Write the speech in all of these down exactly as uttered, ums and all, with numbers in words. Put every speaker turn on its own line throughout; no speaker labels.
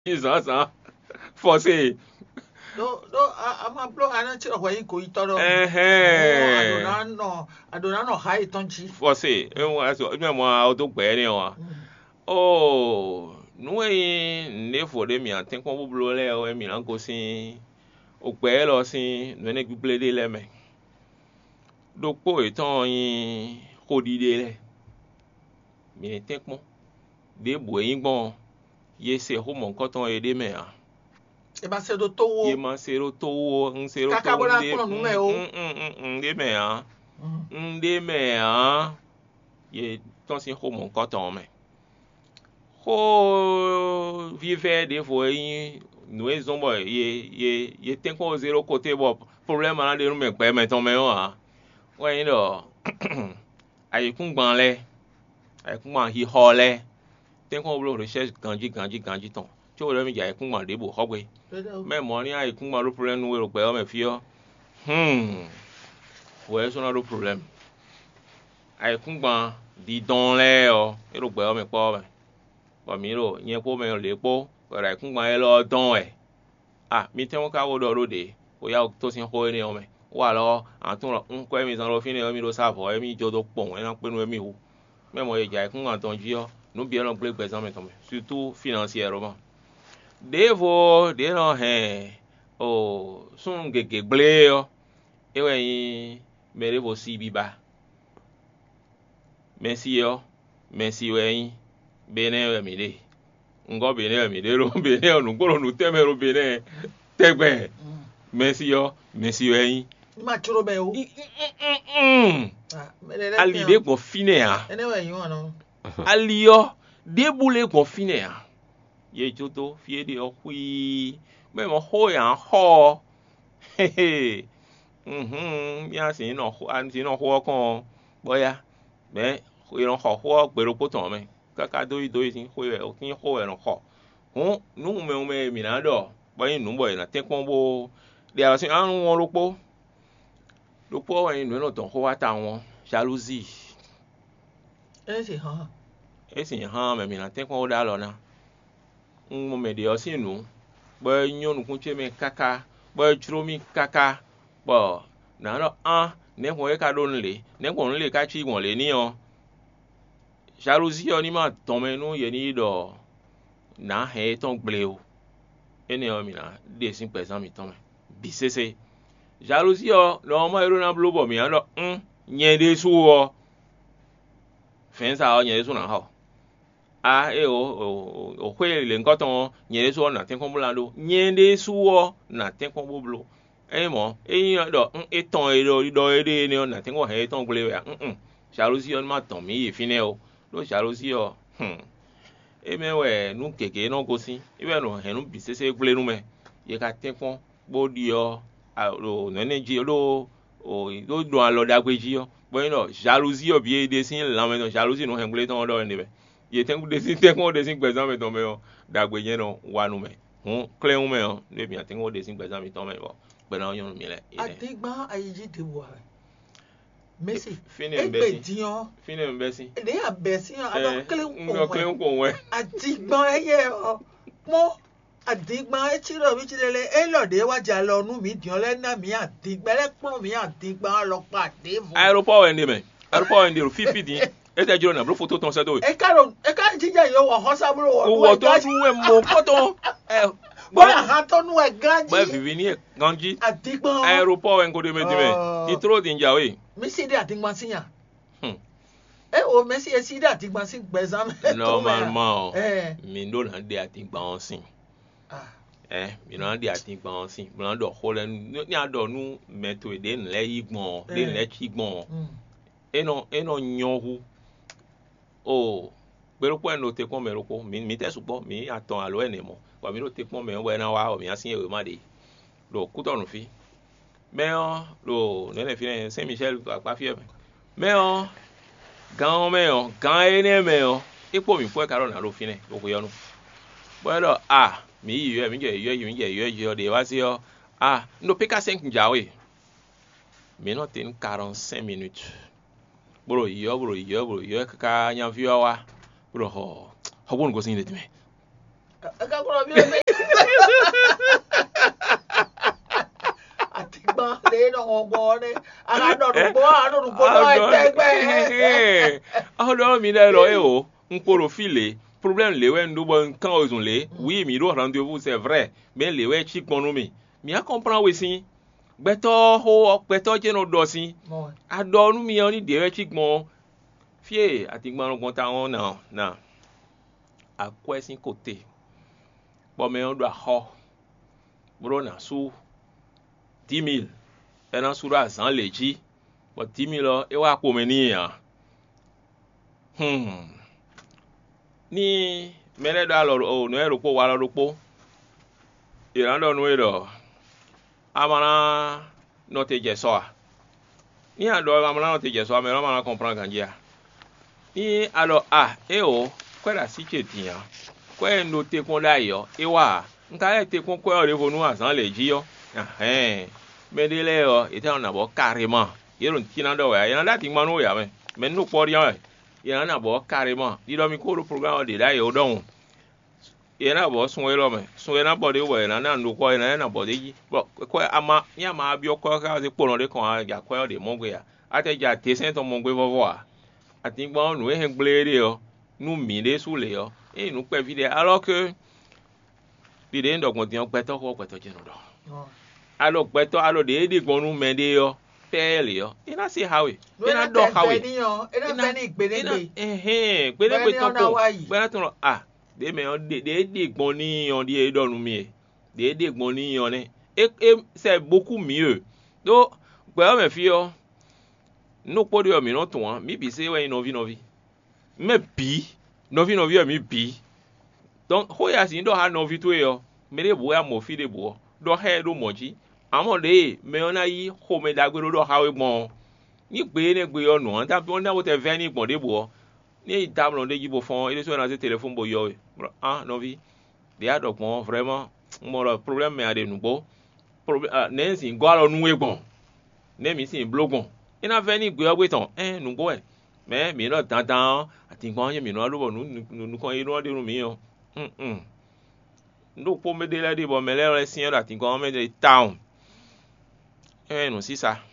ça ça forcé
do do ama blo ana chiro kwa yin ko itoro
eh eh
adona no adona no hai tonchi
forcé e mo aso me mo auto gbe ni wa oh nu e ne fo de mi atin ko bublo le o mi lan ko sin o gbe lo sin no ne gble de le me do po itan yin ko di de le mi tin pon de bo yin gbon ye se ho mo nkan ton e de me a
e ba se do to wo
ye ma se ro to wo n se ro to
Kaka bora
de
kono nu me o.
n de me a n de me a ye ton sin ho mo nkan ton me ho viver de fo yin no e zombo ye ye ye ten ko zero côté bo problème na de nu me pe me ton me o a wa yin do ai kun gban le ai kun ma hi ho le ten ko blo recherche ganji ganji ganji ton tí o lè mi jà ikún mà débò họ́gbé mẹ́mọ́ ní àìkún mà ló problem nu èrò pẹ̀ ọ́ mẹ́ fi ọ́ wò ẹ́ sọ́nà ló problem àìkún gbà dídán lẹ́ ọ́ èrò pẹ̀ ọ́ mẹ́ pọ́ mẹ́ bọ̀ mí rò yẹn kó mẹ́ lè pọ́ pẹ̀lú àìkún gbà ẹ lọ́ dán ẹ̀ à mi tẹ́ wọ́n ká wọ́n dọ̀ lóde ó yà tó sí hó ẹ̀ ní ọ́ mẹ́ wà lọ́ àtún lọ ń kọ́ ẹ̀mí sàn lọ fi ní ẹ̀mí ló sáfọ̀ ẹ̀mí jọ tó pọ̀ ẹ̀ náà pé nu ẹ̀mí wò mẹ́mọ́ yẹ jà àìkún gbà tán jí ọ́ nu bí ẹ̀ lọ́ gbé gbẹ̀sán mẹ́ tán mẹ́ surtout financièrement devo de no he o sun gege gle o ewe yin mere vo si biba merci yo merci we yin bene we mi de ngo bene we mi de ro bene onu goro nu temero bene tegbe merci yo merci we yin
ma choro be o
ali de go fine a
ene we yin ono
ali yo de bule go fine a ye joto fie de hui me mo ho ya ho he he mhm ya sin no ho an sin no ho kon boya me ho no ho ho gbero po ton me kaka do do sin ho e o kin ho e no ho hu nu me me mi na do boy nu boy na te kon bo de a sin an won lopo lopo wa yin no ton ho wa ta won jalousie
e si ha
e sin ha me mi na te kon da lo na mo me de osinu bo nyonu kun che me kaka bo churo mi kaka bo na no an ne ho e ka do nle ne ko nle ka chi won le ni o jalousie o ni ma ton me nu ye ni do na he ton gble o ene o mi na de sin pe san mi ton me bi sese jalousie o no mo ero na blo bo mi an do n yen de su o fen sa o yen de su na ho a e o o o kwe le nkoton nyere so na ten kon bulando nyende suwo na ten kon bublo e mo e yin do e ton e do do e de ni na ten kon he ton gule ya mm jalousie on ma ton mi e fine o lo jalousie o hm e me we nu keke no go sin e be no he nu bi sese gule nu me ye ka ten kon bo di o a lo nene ji lo o do do an lo dagbeji o bo no jalousie o bi e de sin la me no jalousie no he gule ton do ni be ye ten de sin ten ko de sin gbezan me ton me o dagbe yen no wanu me hun kle hun me o le bi ten ko de sin gbezan me ton me o gbe na yon mi le
adigba ayiji de wa Messi
fini
e
mbesi
gbe dion
fini mbesi
de ya besi an ado kle
ngo kle
ko
ko we
adigba eye o mo adigba e chiro bi chilele e lo de wa ja lo nu mi dion le na mi adigba le pon mi adigba lo pade vo
aeroport we ndi me aeroport we ndi fifi din e te jiro na bro photo ton se do
e karo e ka jija yo wo ho saburo wo
wo to tu we mo photo e
bo ha to nu e ganji
bo vivi ni ganji
adigba
aeroport we ngo de me di me ti tro din ja we
Messi de adigba sinya
hmm
e o Messi e si de adigba sin gbezan me
normalement
eh
mi ndo na de atigba on sin
ah
eh mi no de atigba on sin blan do ho le ni ado nu meto de nle igbon de nle chi gbon e no e no nyohu o pero po no te kon mero ko mi mi te supo mi aton alo ene mo wa mi ro te pon me we na wa o mi asin e ma de lo ku to nu fi me o lo ne ne fi Saint Michel pa fi e me o gan me o gan ene me o ipo mi fu e karo na lo fi ne lo ko yo nu bo do ah mi yi yo mi je yo mi je yo yo de wa si o ah no pika cinq njawe mi no ten quarante-cinq minutes bro yo bro yo bro yo kaka nya fi wa bro ho ho won go sin de me
Aka kuro bi me. Atigba le no ogbo ni. Ara do do bo, ara do bo do etegbe.
Ah do mi le lo e o. Nkoro file. Problème le we ndo bon kan ozun le. Oui, mi do rendez-vous c'est vrai. Mais le we chi ponu mi. Mi a comprend we si. Gbeto ho gbeto je no do si. Ado nu mi oni de we chi gbon. Fie atigba no gbon ta won na na. A question côté. Bon mais on doit ho. Bro na sou dix mille. E na sou ra cent leji. Bon dix mille e wa ko me ni ya. Hmm. Ni mele do alo o no ero po wa lo po. Irando no ero. Amana no te je so. Ni ado amana no te je so, me no mana comprendre kan dia. Ni alo ah e o kwa la si che tian. Kwa no te kon da yo e wa. Nka te kon kwa le vonu a cent leji yo. Ah eh. Me de le yo ete on abo carrément. Yero ntina do wa. Yana dati manu ya me. Me no po rian. Yana na bo carrément. Di do mi ko le programme de da yo don. Yana bo sun we lo me. Sun we na bo de we na na ndo ko yana na bo de yi. Bo ko ama ya ma bi o ko ka se po no de kon ya ko de mo gbe ya. Ate ja te sen to mo gbe vovo a. Ati gbo nu e hen gble de yo. Nu mi de su le yo. E nu pe vide alors que di de ndo kon ti on pe to ko pe to je no do. Alo pe to alo de de gbon nu me de yo. Pele yo. Ina si hawe. Ina do hawe.
Ina feni gbedegbe.
Eh eh, gbedegbe to ko. Gbe to ah, de me on de de de gbon ni on di e do nu mi. De de gbon ni on ne. Et c'est beaucoup mieux. Donc gbe me fi yo. No po de mi no to an, mi bi se we no vi no vi. Me bi, no vi no vi mi bi. Donc ho ya si ndo ha no vi to yo. Me de bo ya mo fi de bo. Do he do moji. Amode me ona yi ho me dagbero do hawe gbon. Ni gbe ne gbe yo no an ta bi on na wo te veni gbon de bo. Ni table de jibo fon, il so na se téléphone bo yo. Ah no vi. De a do gbon vraiment mo le problème me ade nu bo. Problème ne si go alo nu e gbon. Ne mi si blogbon. Ina veni gbe yo gbe ton. Eh nu go e. Mais mi no dandan ati gbon yen mi no lo nu nu kon yin no de nu mi yo. Mm mm. Ndo po me de la de bo me le re sin ati gbon me de town. Eh non si ça.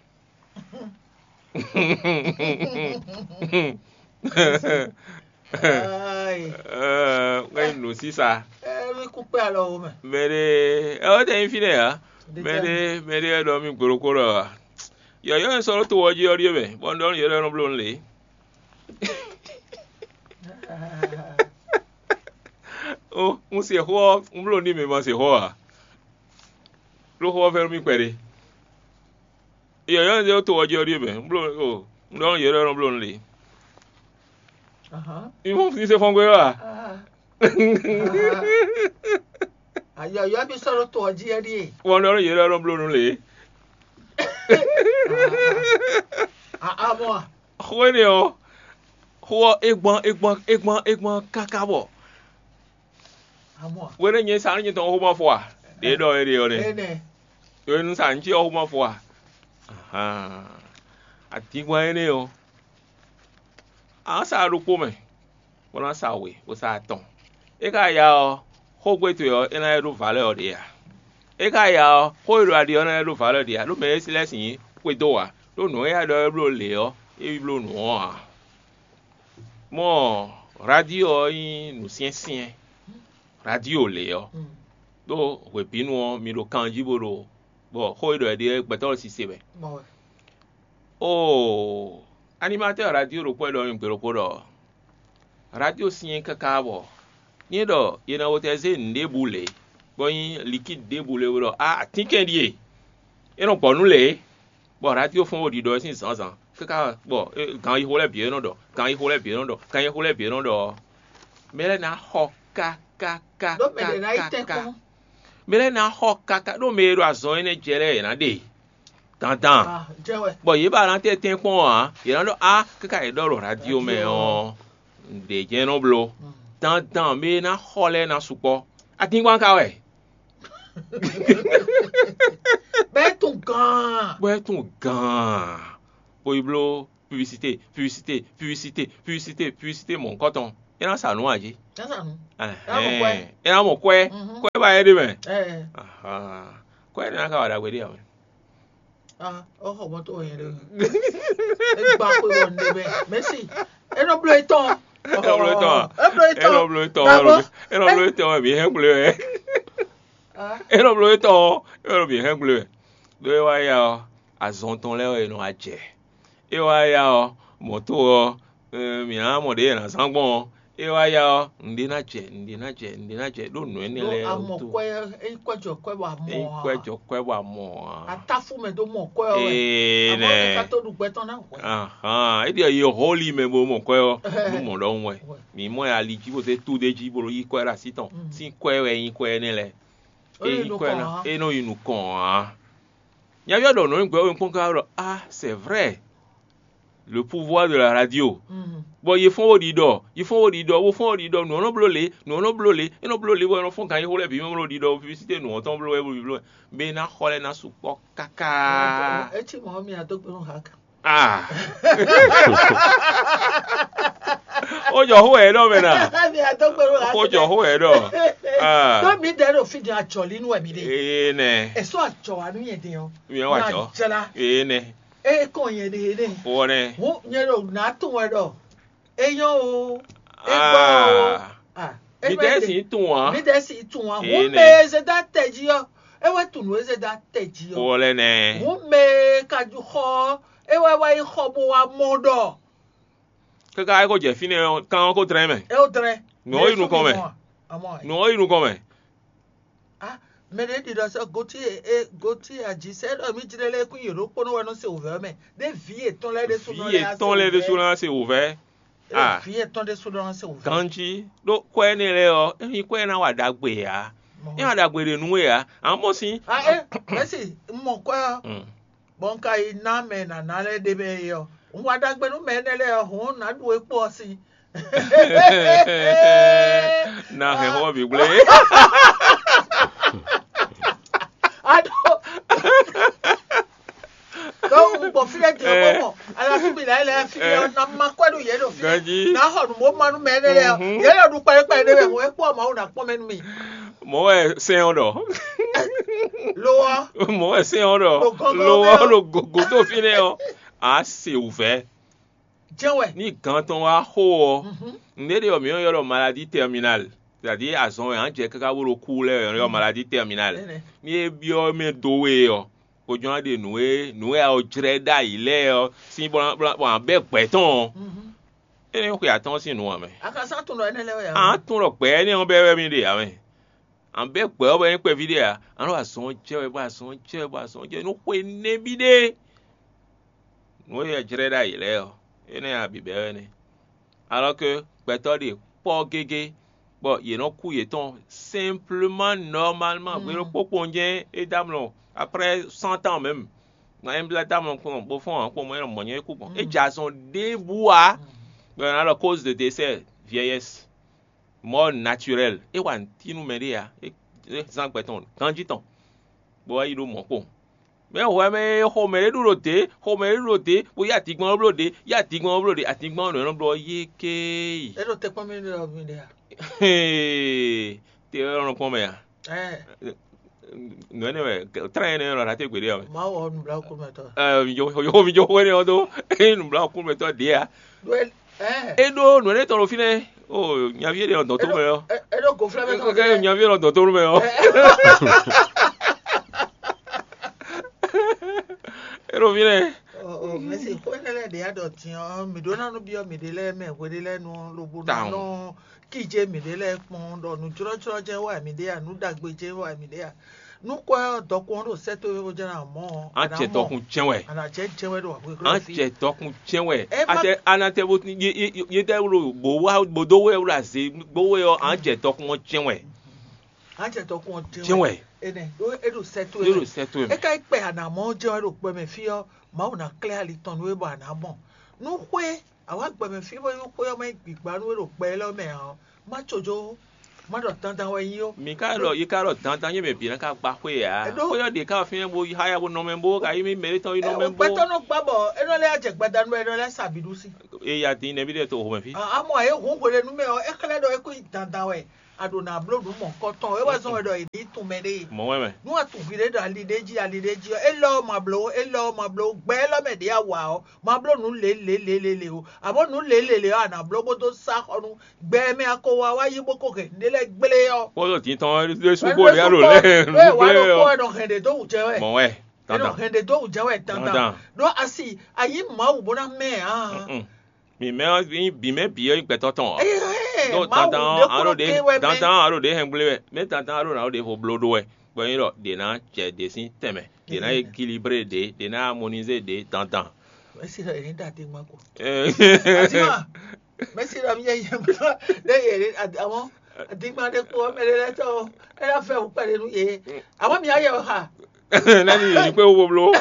Ai.
Euh, ouais non si ça.
Eh mi couper alors me.
Mais de o te infine ha. Mais de mais de do mi gorokoro. Yo yo so to oji ori me. Bon don yo no blon le. Oh, un se ho, un blon ni me ma se ho ha. Lo ho ver mi kwere. Yo yo yo to oji ori me. Blon oh, don yo no blon le.
Aha.
Ils vont finir fongwe wa.
Ayo yo bi so to oji eri.
Won don yo no blon le.
Ah ah mo.
Ho ni o. Ho egbon egbon egbon egbon kakabo.
Amo.
Were nye sa nye ton ho ma fo a. De do eri o ne.
Ene.
Yo nu sa nchi ho ma fo a. Aha. Ati gwa ene o. A sa ru po me. Wona sa we, o sa ton. E ka ya o, ho gbe to yo ina ru vale o de ya. E ka ya o, ho ru adi o na ru vale de ya. Lo me si lesin we do wa. Lo no ya do ru le o, e bi lo no a. Mo radio yin nu sien sien. Radio le yo. Do we binu mi lo kanji boro. Bo ho ru adi e gbe to si se be.
Mo.
Oh, animateur radio ro po do yin gbero ko do. Radio sien kaka bo. Ni do, ye na wote ze ndebule. Boyin liquide debule wo. Ah, tinken die. E no ponu le. Bo radio fon odi do sin san san. Kaka bo, kan yi ho le bi no do. Kan yi ho le bi no do. Kan yi ho le bi no do. Mele na ho ka ka ka.
Do me na ite ko.
Mele na ho ka ka do me ro azon ene jere na de. Tantan.
Ah, jewe.
Bo ye ba ran te tin pon an. Ye na do ah, kaka e do radio me on. De jeno blo. Tantan me na hole na supo. Ati gwan ka we.
Beton gan.
Beton gan. Boy blo publicité, publicité, publicité, publicité, publicité mon coton. ina sanu aji
Sasa nu.
eh ina mo kwe kwe ba yedi me
Eh.
aha kwe na ka wada gwedi ame
Ah, oh, mo to yen le. E gba pe won de be. Merci. E no blow iton.
e no blow iton
E blow iton.
e no blow iton e no blow iton bi hen kule
Ah.
e no blow iton e no bi hen kule do wa ya azonton le e no aje e wa ya moto o mi na mo de na sangbon e wa ya ndi na je ndi na je ndi na je do nu eni le
o to kwe e kwejo kwe wa mo
e kwejo kwe wa mo
atafu me do mo kwe o
e ne
ka to du gbe ton na kwe
aha e de yo holy me mo mo kwe o du mo lo nwe mi mo ya li ji bo te tu de ji bo yi kwe ra siton si kwe we yin kwe ni le e kwe na e no inu kon ah ya bi do no ngbe o npon ka ro ah c'est vrai le pouvoir de la radio. Mm. Bon, ils font auditeur, ils font auditeur, ils font auditeur, nous on blolé, nous on blolé, et nous blolé, on font quand ils roulent, puis même l'auditeur, publicité, nous on tombe blolé, blolé, mais na chole na soupo kaka.
Et tu m'as mis à deux pour hack.
Ah. Oh, yo, ho, eh, non, maintenant. Oh, yo, ho, eh, non.
Ah. Don't me there, if you are jolly, no, I mean,
eh, ne.
Et so, Joe, I mean, you
know, eh, ne.
E kon ye de de.
Ore.
Wo nyero na tun we do. E yo o. E
gbo.
Ah.
Mi de si tun wa.
Mi de si tun wa. Wo me ze da teji yo. E we tun we ze da teji yo.
Ore ne.
Wo me ka ju kho. E we wa i kho bo wa mo do.
Ke ka ko je fini kan ko tre me.
E o tre.
No inu ko me. No inu ko me.
Ah. Mene di do so goti e goti aji se do mi jirele kun yoro pono wa no se ouvert me de vie ton le de sous dans
vie ton le de sous dans c'est ouvert
ah vie ton de sous dans c'est ouvert
kanji do kwe ni le o e kwe na wa dagbe ya e wa dagbe de nu ya amo si
ah eh merci mo kwa bon kai na me na na le de be yo wa dagbe nu me ne le ho na du epo si
na he ho bi gble
Ado. Donc, bon, filet de moment. À la fin, il a la fille, on a marqué le yellow. Na ho mo manu me ne le. Yellow du pa pa ne mo e po ma una po men mi.
Mo e se odo.
Loa.
Mo e se odo. Loa lo gogo to fine o. A c'est ouvert.
Jewe.
Ni quand on wa ho. Ndede o mi yo lo maladie terminale. C'est-à-dire à son un j'ai kaka wo couleur en maladie terminale ni bio me dowe yo o jon de noué noué a o jreda ile o si bon bon be peton e ni ko ya ton si nu ame
aka sa tun lo ene le ya
an tun lo pe ni on be we mi de ame an be pe o be ni pe video an lo ason je we ba ason je ba ason je no pe ne bi de noué a jreda ile o e ni a bi be ni alors que peton de po gege bon il non couille ton simplement normalement mais le popo ndien et dame après cent ans même même la dame on au fond pour moi mon yé coupe et jason débois à la cause de décès vieillesse mort naturelle et wan ti nous mêler à et sans béton quand dit on bon il mon con mais ouais mais ho me du roté ho me du roté bo ya ti gbon blode ya ti gbon blode ati gbon no blo yeke
e do te pon mi do mi de
Hey, te on pon me ya.
Eh.
No ne me, train ne la te gbe de.
Ma wo nu bla ku me to.
Eh, yo yo mi jo we ne o do. Eh, nu bla ku me to de ya.
Do eh.
E do no ne to lo fine. Oh, nya vie de on to me yo.
E do go fla me to.
Okay, nya vie on to me yo. Ero fine.
Oh, mais c'est quoi elle de adoption mi do na no bi o mi de le me we de le nu lo bu na no ki je mi de le pon do nu juro juro je wa mi de anu dagbe je wa mi de nu kwa dokun ro seto o je na mo
an je dokun chenwe
ana je chenwe do wa
an je dokun chenwe ate anate bo ye de ro bo wa bo do we ra se bo we o an je dokun chenwe
an je dokun
chenwe
ene do e do seto
e do seto
e ka ipe ana mo je ro pe me fi o ma una clearly ton we ba na bon nu kwe awa gbe me fi bo yu ko yo me gbigba nu ro pe lo me han ma chojo ma do tan tan we yin o
mi ka lo yi ka lo tan tan ye me bi na ka gba kwe ya ko yo de ka fi bo ha ya bo no me bo ka yi mi mere ton yi no me bo
pe ton no gba bo e no le aje gbada nu e no le sabidu si
e ya tin ne bi de to ho me fi
amo aye hu kwere nu me o e kele do e ku dandan we adona blo nu mo koton e wa so we do e ni tun me de
mo we me
nu atun bi de do alideji alideji e lo ma blo e lo ma blo gbe lo me de awa o ma blo nu le le le le le o abo nu le le le ana blo bo to sa onu gbe me ako wa wa yi boko ke ndele gbele yo
ko lo tin ton le su bo le aro le
we wa do ko do hende do uje we
mo we
tantan hende do uje we tantan do asi ayi ma wo bona me ah
mi me bi me bi e pe toton do tantan aro de tantan aro de hengle me tantan aro na de fo blodo we bo yin lo de na che de sin teme de na équilibré de de na harmoniser de tantan
merci da ni da te ma ko eh asima merci da mi ye ye de ye àwọn adigma de ko me le to e la fe o pare nu ye àwọn mi aye ha
nani ni pe wo blo.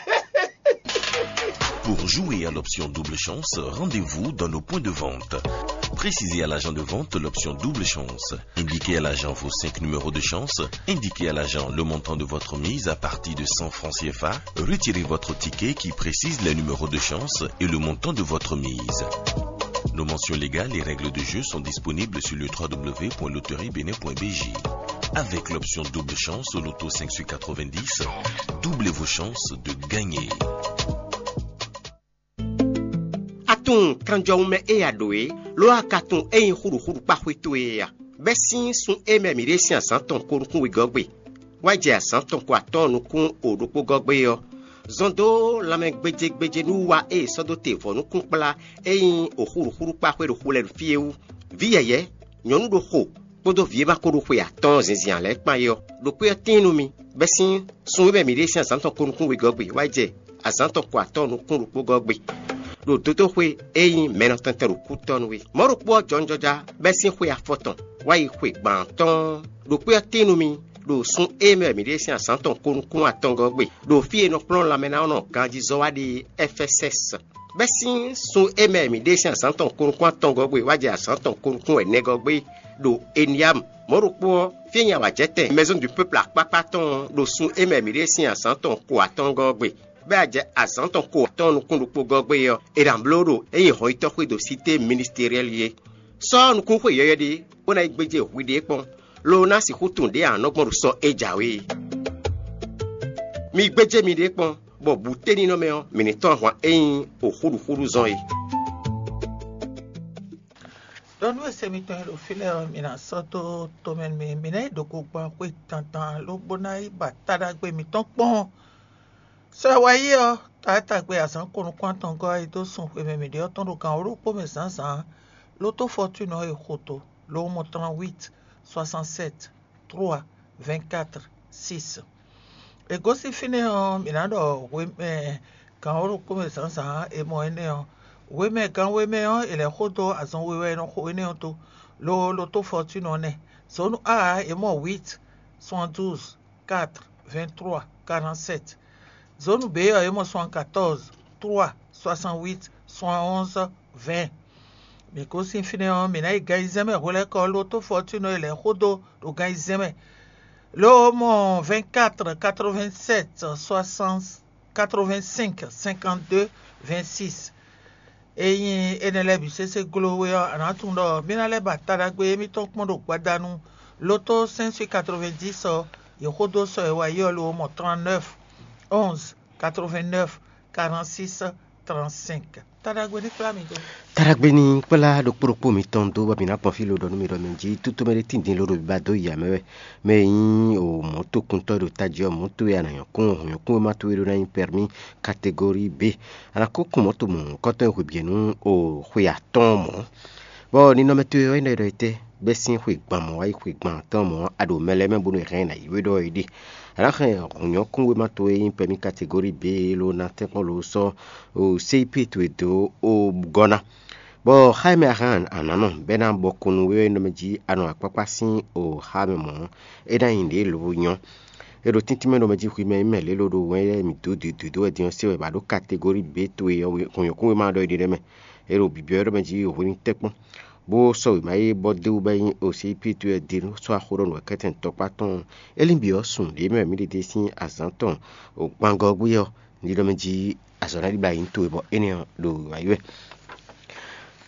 Pour jouer à l'option double chance, rendez-vous dans nos points de vente. Précisez à l'agent de vente l'option double chance. Indiquez à l'agent vos cinq numéros de chance. Indiquez à l'agent le montant de votre mise à partir de cent francs C F A. Retirez votre ticket qui précise les numéros de chance et le montant de votre mise. Nos mentions légales et règles de jeu sont disponibles sur le w w w point loterie bénin point b j. Avec l'option double chance au loto cinq sur quatre-vingt-dix, doublez vos chances de gagner.
Aton kanjaume e adoe lo akaton e huru huru pa hwetoe ya besin sun e me mi resi asan ton ko kun we gogbe waje asan ton ko aton nu kun orupo gogbe yo zondo la me gbeje gbeje nu wa e sodo te fo nu kun pla e o huru huru pa hwe ro hule fieu vieye nyonu do ho podo vie ba ko ro hwe aton zinzian le pa yo do pe tinu mi besin sun e me mi resi asan ton ko kun we gogbe waje asan ton ko aton nu kun orupo gogbe lo toto hwe eyin meno tantero kuton we moro po jonjoja besin hwe afoton wa yi hwe gbanton lo pe tinu mi lo sun eme mi de sin asanton kun atongo gbe lo fi eno plon la mena ono kanji zo wa di F S S besin sun eme mi de sin asanton kun atongo gbe wa je asanton kun enego gbe lo eniam moro po fi yan wa jete maison du peuple apapaton lo sun eme mi de sin asanton ko atongo gbe Baje asanton ko ton kun po gogbe yo e dan bloro e ho ito hwe do cité ministériel ye so nu kun hwe ye de ona igbeje hwe de pon lo na si hutun de anogbon so ejawe mi gbeje mi de pon bo bute ni no me o mi ni ton hwa eyin o huru huru zon yi
don we se mi ton lo file mi na so to to men mi mi na do ko gba hwe tantan lo bona i batada gbe mi ton pon so wayi o tata gbe asan kunu kwanton go ai to sun pe me de o ton ro kan oro po me san san loto fortune o e khoto lo mo trente-huit soixante-sept trois vingt-quatre six e go si fine o mi na do we me kan oro po me san san e mo ene o we me kan we me o ele khoto asan we we no ko ene o to lo loto fortune o ne so no a e mo huit soixante-douze quatre vingt-trois quarante-sept Zone B, il y a soixante-quatorze, trois, soixante-huit, soixante-onze, vingt. Mais quand c'est fini, il y a des gens qui ont l'auto fortune, il y a des gens l'homme vingt-quatre, quatre-vingt-sept, soixante, quatre-vingt-cinq, cinquante-deux, vingt-six. Et il y a des gens qui ont l'auto cinq sur quatre-vingt-dix, il y a l'homme trente-neuf. onze, quatre-vingt-neuf, quarante-six, trente-cinq. Taragweni Flamigo.
Taragweni kwala dokporo po mi tondo ba bina pofilo do numero menji tutu mere tindin loro ba do ya mewe me yin o moto kunto do tajo moto ya na yakun yakun ma to ero na permis catégorie B ala ko ko moto mo koto hu bienu o hwe aton mo bo ni no meto yo ina do ite besin hwe gban mo ai hwe gban ton mo ado mele me bonu ren na iwe do idi ala khan onyo kunwe ma to yin permis catégorie B lo na te ko lo so o C I P to do o gona bo Jaime Aran anano bena bokunu we no meji ano akpapasin o Jaime mo eda inde lo nyon ero tintime no meji kwi me mele lo do we mi do do do e dion se we ba do catégorie B to e onyo kunwe ma do ide me ero bibio ro meji o woni tekpon bo so mai bo de u bayin o C I P to e dir so ahoro no keten topaton elimbio sun de me mi de sin azanton o gbango gbuyo ni lo meji azona di bayin to e bo eniyan do ayo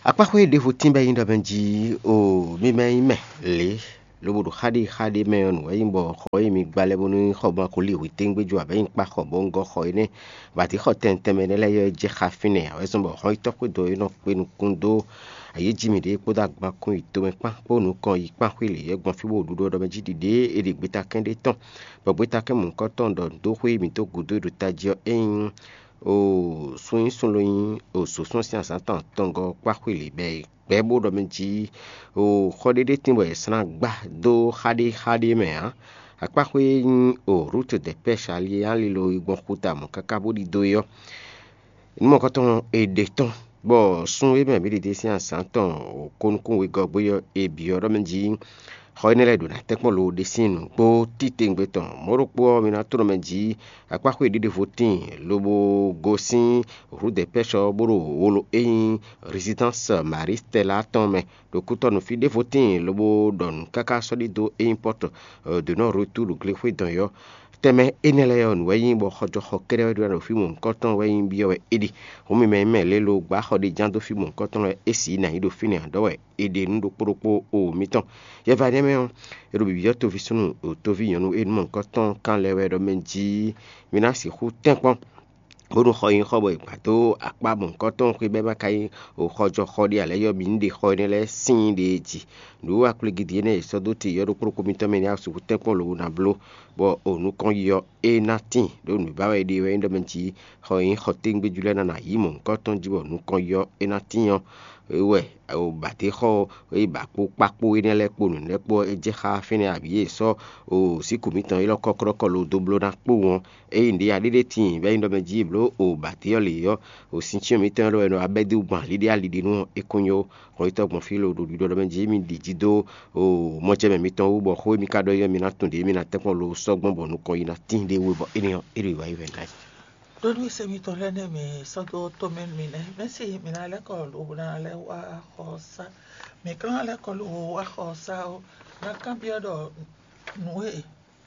akpakwe de votin be yindo benji o mi me me le lobodo khadi khadi me on we imbo khoy mi gbale bonu khoba ko li witin gbeju abe npa khobo ngo khoy ne bati khoten temene le yo je khafine we so bo khoy to ko do ino pe nu kundo aye jimi de ko da gba kun ito me pa ponu kan yi pa kwele egbon fi wo dudo do benji dide ede gbeta kende ton bo gbeta ke mun ko ton do do khwe mi to gudo do tajio en o soyin soloyin o soson si asatan tongo kwakwele be be bo do menji o khodede timbo esna gba do khade khade me ha akpakwe o route de pêche ali ali lo igbon kuta mo kakabo di doyo mo ko ton e de ton bo sun e me bi de si asatan o konkun we gogbo yo e bi oro menji khoinele do na tekmo lo de sinu bo titengbe ton moropo mi na to menji akpakwe de de votin lobo gosin route de pêche boro wolo eyin résidence maristela tome do kuto no fi de votin lobo don kaka solido e importe de non retour glefwe don yo teme enele on wayin bo khojo khokere do no fi mon koton wayin bi yo edi o mi me me le lo gba khodi jando fi mon koton esi na ido fini ando we edi ndo poropo o miton ye va de me e do bi yo to fi sunu o to vi yonu e mon koton kan le we do menji mina si khu tempon bonu khoyin khobo ipato akpa mon koton kwe be bakai o khojo khodi ale yo binde khoinele sin de ji do akule gidine so do ti yo do pro komito me ni asu tempon lo na blo bo onu kon yo e natin do nu ba we de we ndo menji khoyin khoting be julena na yi mon koton jibo nu kon yo e natin yo we o bate kho e ba po papo ene le po nu le po e je kha fini abiye so o si komitan ilo kokroko lo doblo na po won e ndi adede tin be ndo menji blo o bate yo le yo o sinchi mi tan lo eno abedu gban lide alide nu e kunyo ko ito gbon fi lo do do menji mi dijido o mo je mi tan u bo kho mi kado yo mi na tunde mi na tekon lo sogbon bo nu ko ina tin de we bo eniyan ere wa even like
Donu se mi tolene mi sodo to men mine mesi mina le ko lu na le wa khosa me kan le ko lu wa khosa o na cambio do nuwe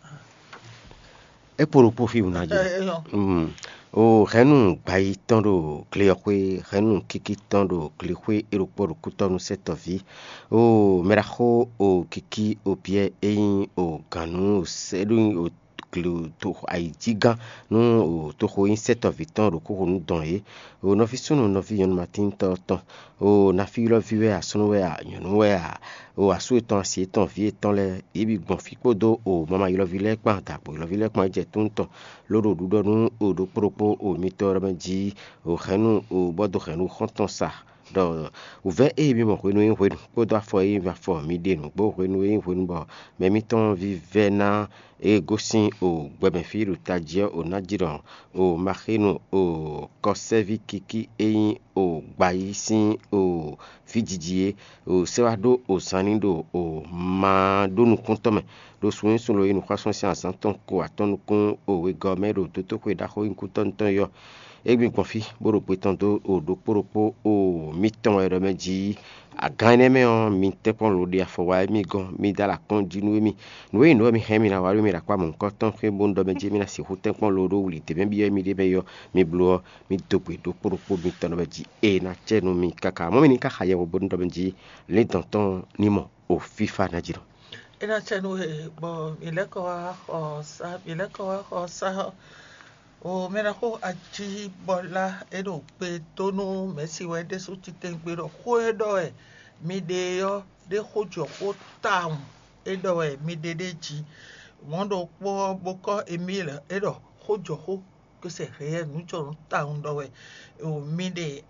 e poro po fi una je mm o renu bai tondo cleokwe renu kiki tondo cleokwe aéroport kutonu cette vie o meraho o kiki o pie ein o kanu sedu o klu to aijiga no to ho inset of viton ro ko nu don e o no fi sunu no fi yon matin to to o na fi lo viwe a sunu we a yon we a o asu etan si etan vi etan le ibi gbon fi podo o mama yo vile pa ta po lo vile pa je tunto loro du do nu o do propo o mitor benji o khanu o bodo khanu khonton sa do o ve e bi mo ko nu ko ko do fo e va fo mi de nu bo ko nu e ko nu bo me mi ton vive na e gosin o gbeben firu tajia o najiran o mahinu o kosevi kiki eyin o gbayisin o fijijie o sewado o sanindo o ma donu kontome do suin sun lo inu kwason si ansan ton ko atonu kun o we gomero to to ko da ko in kuton ton yo egbi konfi boro petan do o do poropo o miton ero meji agane me on mi tepon lo dia fo wa mi gon mi dala konjinu mi no e no mi hemi na waru mi ra kwa mon koton ke bondo meji mi na si hutepon lo do wuli te ben bi mi de be yo mi blo mi dogbe do poropo mi ton meji e na chenu mi kaka mo mi ni kaka ye bondo meji le tonton ni mo o fifa na jiro
ina chenu e bo ile ko o sa ile ko o sa o mera ko aji bola edo pe tonu mesi we de su ti tengbe ro ko edo e mi de yo de hojo o town edo e mi de deji won do po boko emile edo hojo ho ko se re nu jo town do we o mi de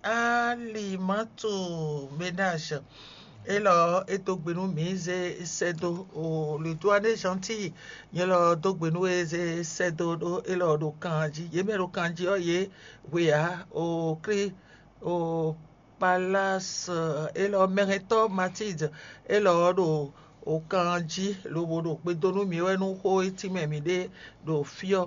alimento ménage elo eto gbenu mi ze sedo o le douane gentil yelo do gbenu ze sedo do elo do kanji ye mero kanji o ye we a o kri o palace elo mereto matid elo do o kanji lo bodo pe donu mi we nu ho ti me mi de do fio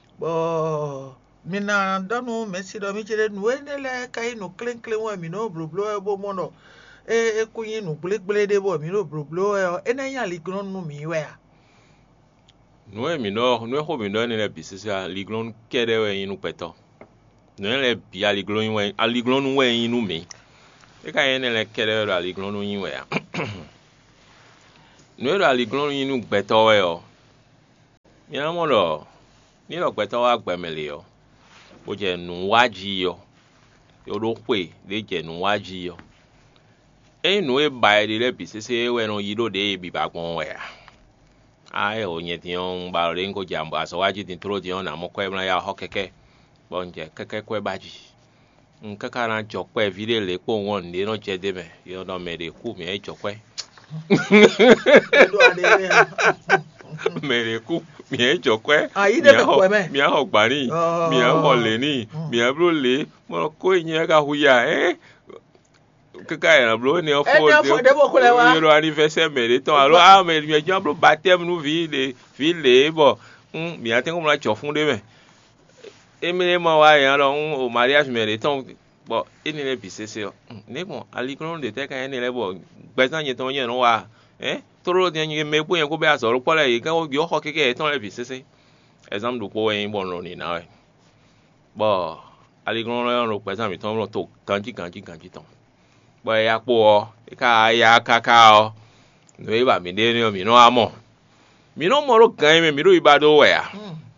bo mina donu mesi do mi jere nu enele kai no clean clean wa mi no blo blo bo mo no e kunyin nu gble de bo mi no bro blo e na yan liglon nu mi we a
no e mi no no e ho mi no ne le bisisa liglon kede we yin nu peto no le bi a liglon we a liglon we yin nu mi e ka yen le kele ro ali glonu yin we ya no ro ali glonu yin nu gbeto we o mi amo lo ni lo gbeto wa gbemele yo o je nu waji yo yo ro pe le je nu waji yo e nu e ba ide le bi sese we no yiro de bi ba gbon we ya ai o nye ti on ba re ngo jambo aso waji tin tro di on na mo ko e ya ho keke bonje keke kwe baji nkaka na jokwe vile le po won ni no je de me yo no me de ku mi e jokwe me de ku mi e jokwe
ayi de ko me
mi a ho gbari mi a ho le ni mi a bro le mo ko yin ka hu ya eh kaka ya bro ni o fo de yo anniversaire me de ton alors ah me mi je bro baptême nous ville ville bon mi a ten ko mo la chofun de me Emile mo wa yan lo o mariage me de ton bo ini le bi sese o ne mo ali kron de te kan ni le bo gbesan yin ton yin no wa eh toro de yin me bo yen ko be asoro pole yi kan o bi o ho keke ton le bi sese exam du ko yin bon lo ni na we bo ali kron lo ro gbesan mi ton lo to kanji kanji kanji ton bo ya po o ka ya kaka o no e ba mi de ni o mi no amo mi no mo ro gan mi mi ro ibado we ya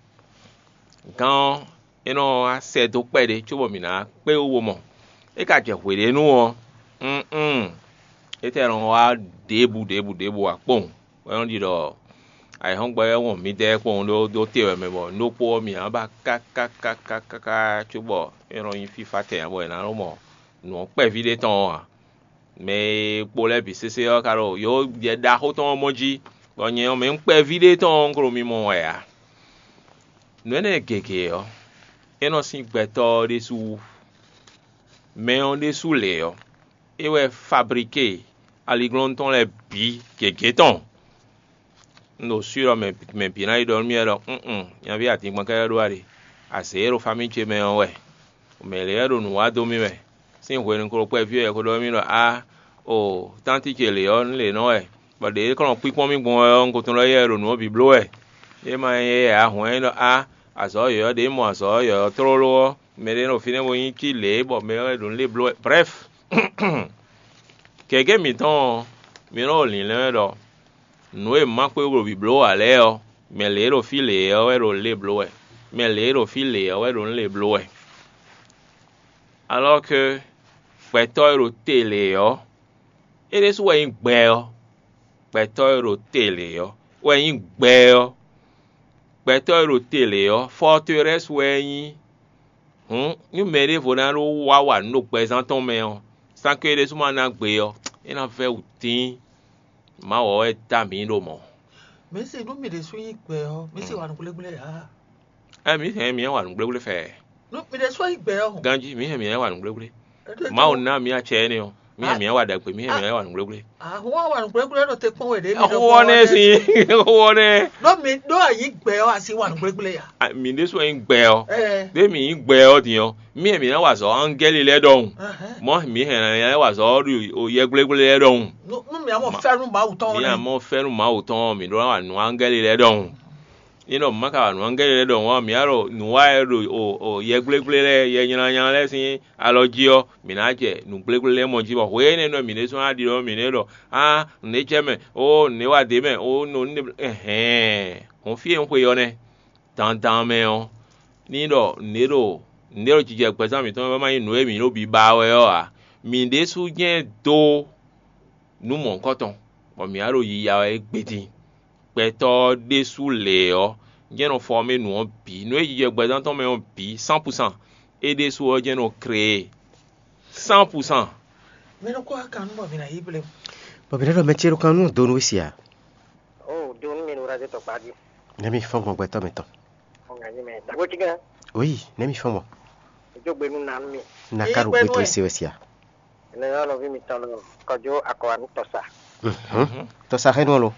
gan ino a se do pe de chubo mi na pe owo mo e ka je were nu o mm mm e te ron wa debu debu debu apon won di do ai hon gbe won mi de pon do do te we me bo no po mi a ba ka ka ka ka ka ka chubo ino yin fifa te bo na ro mo no pe vide ton a me po le bi sese o karo yo je da ho ton moji bo yen o me pe vide ton kro mi mo ya no ne keke o eno sin gbeto de sou mais on de sous les et ouais fabriqué à l'iglonton les bi keketon no sur mais mais pina i dormir là mm y avait ati man ka do ari asero famille che mais ouais mais les ero no ado mi me sin we nko pe vie ko do mi no ah o tanti che le on le no e ba de ko pi pon mi gbon nko tun lo ye ero no bi blow e e ma ye a hwen no ah aso yo de mo aso yo trolo me de no fine mo yin ki le bo me don le blow bref kege mi ton mi no lin le do no e ma pe ro bi blow ale o me le ro fi le o e ro le blow e me le ro fi le o e ro le blow e alors que pe to ro tele o e de so yin gbe o pe to ro tele o we yin gbe o Beto ro tele yo forteresse weyin hm ni mere vona ro wa wa no presenton me o sans que les souma na gbe yo e na fe utin ma wo e ta mi lo mo
me se no me de so yin gbe o me se wa nu glegble ya
eh mi he mi wa nu glegble fe
no me de so yin gbe o
ganji mi he mi wa nu glegble ma o na mi a che ni o mi he mi wa da pe mi he mi wa nu glegble
ah ho wa nu glegble no te pon we de mi
do wo ne si wo ne
no mi do ayin gbe o asi wa nu glegble ya
mi de so yin gbe o
eh
de mi yin gbe o ti yo mi he mi wa so angeli le don mo mi he na wa so o ye glegble le don
no mi amo ferun ma uton
mi amo ferun ma uton mi do wa nu angeli le don ino maka nu angeli le don wa mi aro nu wa ero o o ye glegble le ye nyina nya le sin alojio mi na je nu glegble le mo ji bo we ne no mi ne so adi ro mi ne do ah ne je me o ne wa de me o no ne eh eh on fi en pe yo ne dan dan me o ni do ne do ne ro ji je pe sa mi to ma yin nu e mi no bi ba we o a mi de su je do nu mo nkoton o mi aro yi ya e gbedin peto de sous le o gen formé nous bi nous y gbedan ton me on bi cent pour cent et des sous gen no créer cent pour cent
me no ko kan bo mi na ible
ba bi do metiro kanu do no isia
oh do ni no radio to padi
nemi fon mo gbeto meto
on ga ni me da go chiga
oui nemi fon mo
jo gbe nu na mi
na karu gbeto isia isia
ne yo lo vi mi ton ko jo akwa to sa
mhm to sa reno lo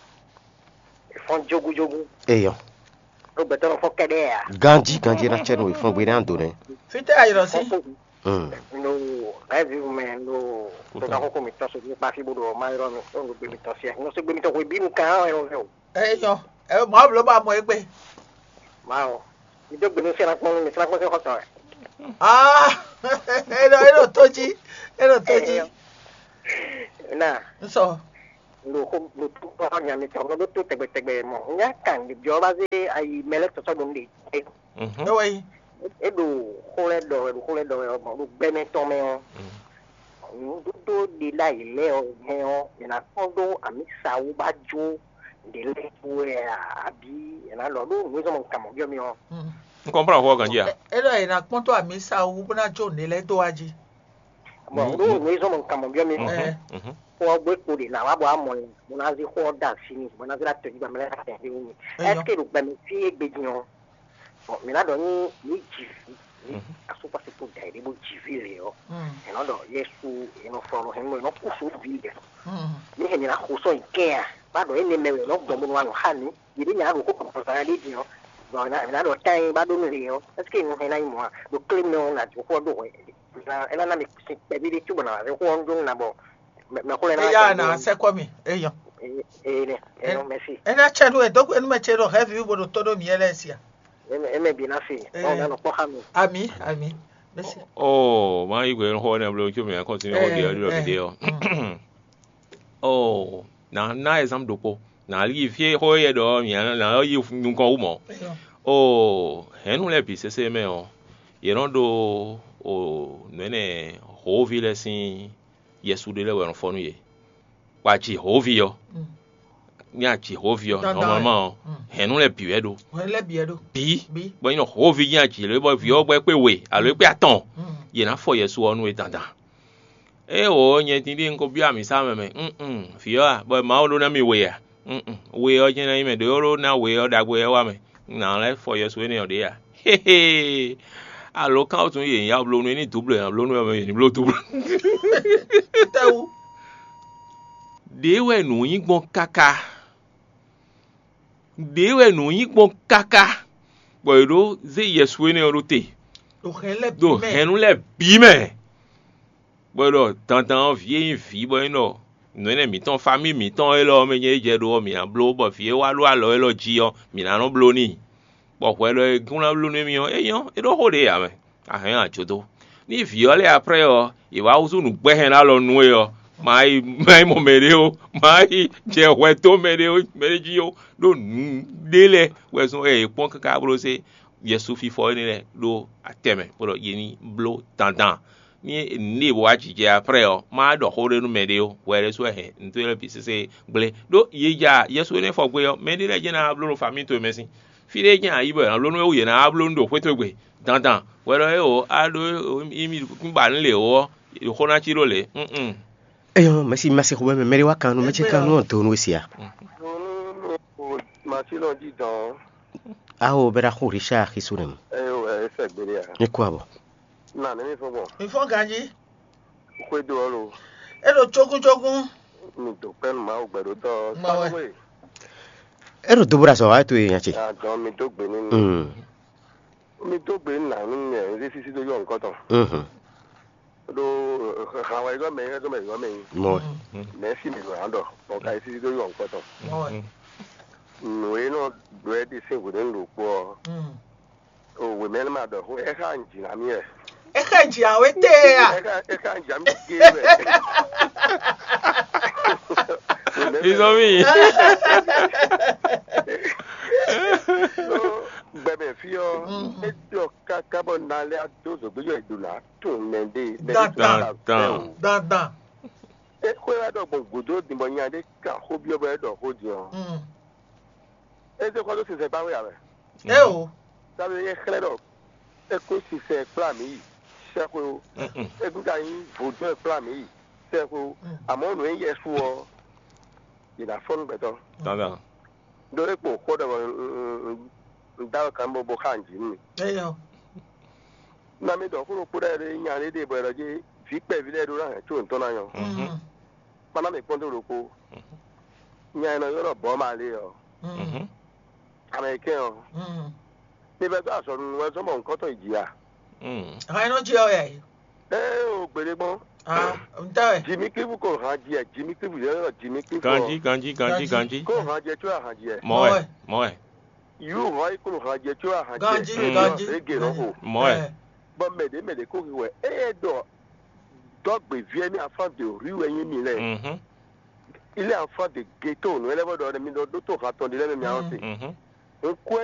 fon jogu jogu
eyo
o beto fo kede ya
ganji ganji na cheno fon gbe na do ne
fite ayiro si
mm
no ai vi me no to ka ko mi to so ni pa fi bodo ma ro mi o gbe mi to si no se gbe mi to ko bi nu kan o yo
eh yo e mo lo ba mo egbe
ma o mi jo gbe nu se na pon mi se na pon se ko to
Ah, eno eno toji, eno toji.
Na.
So.
Lu không lu tu có nhà mình chọn nó tu tệ bệ tệ bệ mà nhá càng được gió ba gì ai mẹ cho cho đúng đi.
Đâu vậy?
Ấy đủ khô lên đồ đủ khô lên đồ mà đủ bên này to mèo. Đủ đủ đi lại leo heo, nhà con đồ à mix sao ba chú đi lên quê à bi, nhà nó đủ người trong cầm một cái mèo.
Compra hoa kan dia.
Ấy rồi là con tôi à mix sao u bữa nào đi lấy tôi aji.
Mà đủ người trong cầm một cái mèo. Kwa bwe kuri na wabo amon munazi ho da sini munazi la to iba mele ta ni ni eske lu ba mi fi egbejiyan o mi na do ni ni jifi aso pa se to dai de bo jifi le o e no do yesu e no foro he no ku so bi de ni he ni na ku so nke a ba do ni mewe no do mo wa no hani yi ni nya ru ko ko sa ni di o do na na do tai ba do ni le o eske ni he na mo do clean no na jo ko do na e na na mi se pe bi de tu na re ko on na bo
ya na se kwa mi eyo
eh ne eh merci
ena chadu e doku enu me chero heavy ubo do todo mi elesia
e me bi na fi o na no ko ha mi
ami ami merci
oh ma igwe ho na blo kyo me continue ho dia lo video oh na na exam dopo na li fie ho ye do mi na na yi nu ko umo oh henu le bi se se me o ye no do o nene ho vi le sin yesu de le won fonu ye wa chi hovio nya chi hovio normalement henu le bi edo
le bi edo
bi bo ino hovi nya chi le bo vio bo pe we alo pe aton ye na fo yesu onu e dandan e o nye tin din ko bi ami sa meme mm fio a bo ma o lo na mi we ya mm we o je na ime de o na we o dagbo e wa me na le fo yesu ni o de ya he he alo ka o tun ye ya blo ni double ya blo no me ni blo double
Teu.
Dewe nu yin gbon kaka. Dewe nu yin gbon kaka. Boyro ze yesu ni orote.
Do hele bi me.
Do henu le bi me. Boyro tantan vie fi boy no. No ne mi ton famille mi ton elo me ye je do mi an blo bo fi wa lo alo elo ji yo mi na no blo ni. Bo ko elo gun la blo ni mi yo e yo e do ho de ya me. A hen a jodo. Ni viole après o iwa usu nu gbe hen la lo nu yo mai mai mo mere o mai je we to mere o mere ji o do dele we so e pon kaka bro se yesu fi fo ni le do ateme bro yini blo dandan ni ni bo aji je après o ma do ho re nu mere o we re so he nto le bi se gble do ye ja yesu ne fo gbe o me ni le je na blo family to mesin fi le jan ayi bo na lo nu ye na blo ndo kweto gbe dandan wero e o ado imi kumba nle o ko na chiro le mm
eyo masi masi ko me meri wa kanu me che kanu to no sia
ma chilo di don
aho bera ko risha khisurem
eyo e se gbere ya
ni kwa bo
na ni fo bo
mi fo gaji
ko do lo
e lo jogun jogun
mi to pen ma o gbero to
Ma
we
ero do bra so ha to yan che
a don mi to gbe ni
mm
mi to gbe na ni e si si to yo nkan ton
mhm
do hawa go me go me go me
mo
me si mi go ando o ka si to yo nkan ton
mo
no e no do e di se go den lo po
mm
o we me ma do ho e ka nji na mi e
e ka ji awe te ya
e ka e ka nji am ge we
iso mi
no bebe fio e do ka carbon na le do so gbe yo idula to mende
Dan,
dan, dan.
dan dan
e ko ya do bon godo di mo yan de ka ho bi obo e do ho di o
mm
e se ko do se se ba we ya
e o
sabe e khle do e ko si se plan mi se ko e ku ka yin vodo e plan mi se ko amo no e yesu o ina fon beto
dandan
dore po ko do ndawo kan bo bo kanji mi
e yo
na mi do ko ko re nya le de bo ro je fi pe vi le do ra to nto na yan
mm
mana mi pon do ro ko nya na yo ro bo ma le o
mm
american o
mm
ni be ta so nu we so mo nkan to ijiya
mm
ha no ji o ya yi
e o gbere gbon
ah nta
jimmy kivu ko han je jimmy kivu yo jimmy kivu
kanji kanji kanji kanji
ko han je to han je
mo e mo e
yu ho ko han je to han je
Ganji,
Mm.
ganji.
e ge no ko
mo e
bon mais de mais de ko we e do dogbe vie mi enfant de rue yin mi le
mhm
il est enfant de ghetto no ele bodo mi do to ka ton de le mi ante
mhm
un